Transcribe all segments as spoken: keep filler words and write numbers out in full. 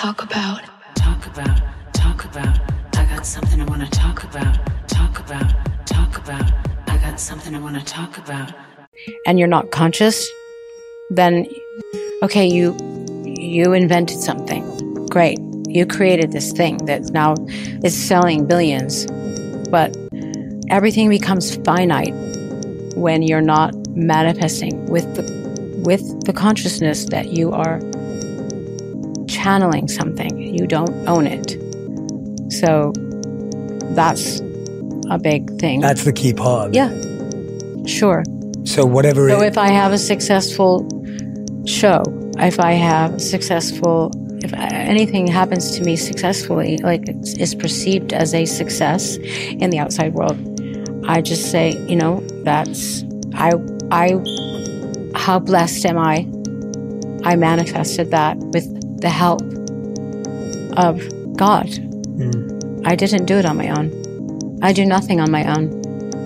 talk about. Talk about, talk about. I got something I wanna talk about. Talk about, talk about. I got something I wanna talk about. And you're not conscious, then, okay, you you invented something. Great. You created this thing that now is selling billions. But everything becomes finite when you're not manifesting with the, with the consciousness that you are channeling something. You don't own it. So that's a big thing. That's the key part. Yeah, sure. So whatever. So it, if I have a successful show, if I have successful, if anything happens to me successfully, like it's, it's perceived as a success in the outside world, I just say, you know, that's, I, I, how blessed am I? I manifested that with the help of God. Mm. I didn't do it on my own. I do nothing on my own.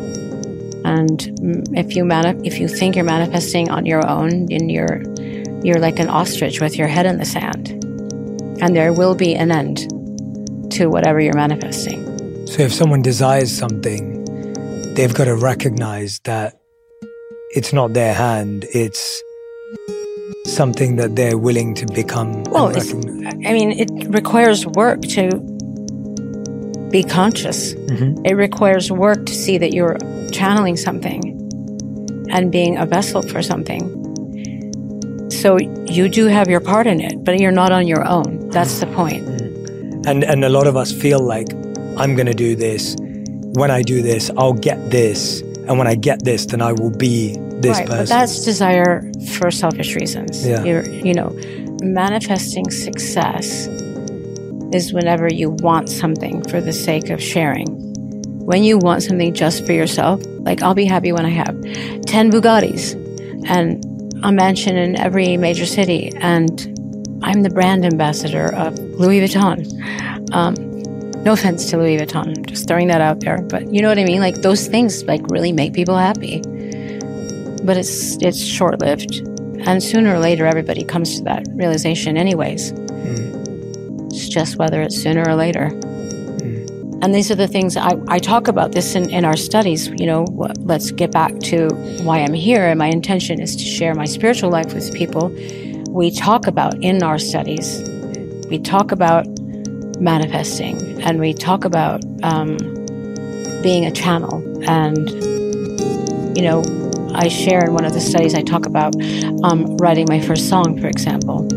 And if you mani- if you think you're manifesting on your own, in your, you're like an ostrich with your head in the sand. And there will be an end to whatever you're manifesting. So if someone desires something, they've got to recognize that it's not their hand, it's something that they're willing to become. Well, it's, I mean, it requires work to be conscious. Mm-hmm. It requires work to see that you're channeling something and being a vessel for something. So you do have your part in it, but you're not on your own. That's the point. And and a lot of us feel like, I'm going to do this. When I do this, I'll get this. And when I get this, then I will be this right, person. But that's desire for selfish reasons. Yeah. You're, you know, manifesting success is whenever you want something for the sake of sharing. When you want something just for yourself, like I'll be happy when I have ten Bugattis and a mansion in every major city, and I'm the brand ambassador of Louis Vuitton. Um, no offense to Louis Vuitton, I'm just throwing that out there, but you know what I mean? Like those things like really make people happy, but it's it's short-lived, and sooner or later everybody comes to that realization anyways. Mm. It's just whether it's sooner or later. And these are the things, I, I talk about this in, in our studies, you know, let's get back to why I'm here. And my intention is to share my spiritual life with people. We talk about in our studies, we talk about manifesting, and we talk about um, being a channel. And, you know, I share in one of the studies, I talk about um, writing my first song, for example.